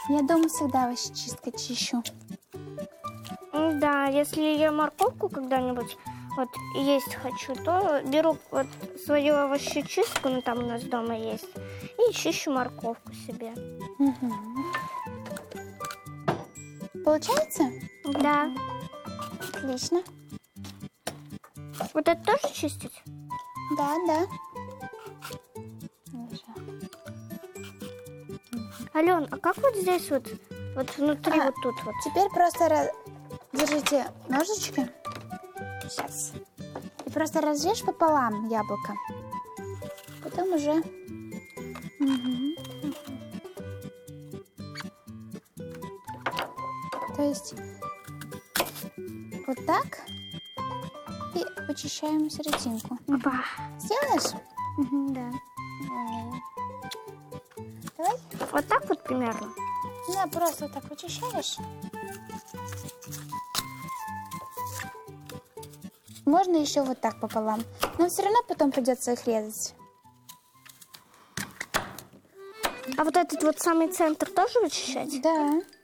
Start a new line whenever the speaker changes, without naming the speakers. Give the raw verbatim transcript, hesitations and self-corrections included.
Я дома всегда овощечисткой чищу.
Да, если я морковку когда-нибудь вот есть хочу, то беру вот свою овощечистку, ну там у нас дома есть, и чищу морковку себе.
Угу. Получается?
Да.
Отлично.
Вот это тоже чистить?
Да, да.
Ален, а как вот здесь вот, вот внутри
А,
вот тут вот?
Теперь просто раз... держите ножички. Сейчас. И просто разрежь пополам яблоко. Потом уже... Угу. То есть вот так. И вычищаем серединку.
Опа.
Сделаешь?
Угу, да.
Давай.
Вот так вот примерно?
Да, просто вот так вычищаешь. Можно еще вот так пополам. Но все равно потом придется их резать.
А вот этот вот самый центр тоже вычищать?
Да.